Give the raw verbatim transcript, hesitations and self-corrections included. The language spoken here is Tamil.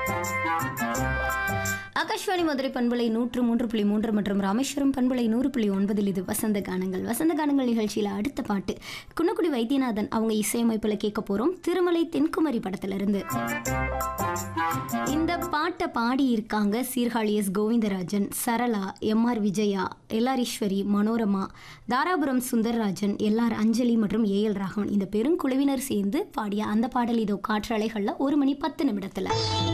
ஆகாஷ்வாணி மதுரை பண்பலை நூற்று மூன்று புள்ளி மூன்று மற்றும் ராமேஸ்வரம் பண்பலை நூறு புள்ளி ஒன்பதில் இது வசந்த கானங்கள். வசந்த கானங்கள் நிகழ்ச்சியில் அடுத்த பாட்டு குன்னக்குடி வைத்தியநாதன் அவங்க இசையமைப்பில் கேட்க போகிறோம். திருமலை தென்குமரி படத்திலிருந்து இந்த பாட்டை பாடி இருக்காங்க Sirkazhi S Govindarajan, Sarala, M R Vijaya, எல்லாரீஸ்வரி, Manorama, Dharapuram Sundararajan, LR அஞ்சலி மற்றும் ஏ எல் ராகவன். இந்த பெருங்குழுவினர் சேர்ந்து பாடிய அந்த பாடல் இதோ காற்றாலைகளில் ஒரு மணி பத்து நிமிடத்தில்.